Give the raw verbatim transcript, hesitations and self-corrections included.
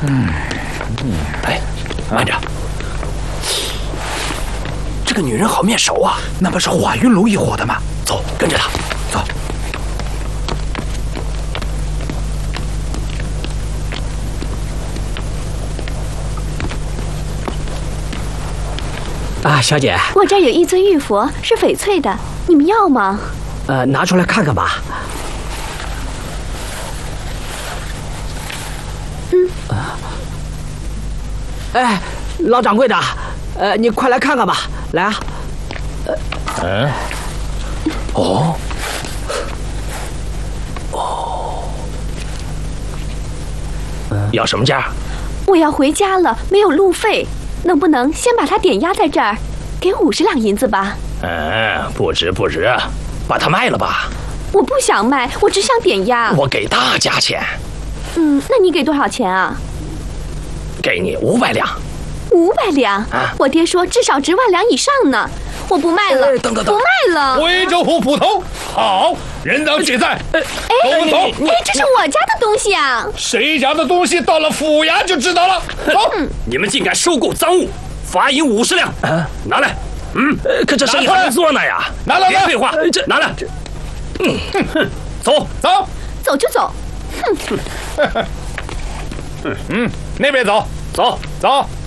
嗯，哎，慢着，这个女人好面熟啊， 那不是华云楼一伙的吗？ 走，跟着她， 走。 啊，小姐， 我这儿有一尊玉佛，是翡翠的，你们要吗？ 呃，拿出来看看吧。 嗯。 啊。哎，老掌柜的，呃，你快来看看吧，来啊。 呃。嗯。哦。哦。要什么价？ 我要回家了，没有路费。能不能先把它点押在这儿，给五十两银子吧？ 嗯，不值不值，把它卖了吧。 我不想卖，我只想点押。 我给大价钱。 嗯，那你给多少钱啊？ 给你五百两。 五百两？ 啊！ 我爹说至少值万两以上呢。我不卖了， 哎、等等等， 不卖了。 徽州府捕头，好，人当解散。 哎， 跟我们走。 哎，这是我家的东西啊！ 谁家的东西到了府衙就知道了。走， 你们竟敢收购赃物，罚银五十两。啊，拿来。嗯，可这生意还没做呢呀。 拿来， 别废话，这拿来。嗯，哼，走走， 走就走。哼。 嗯嗯，那边走， 走走。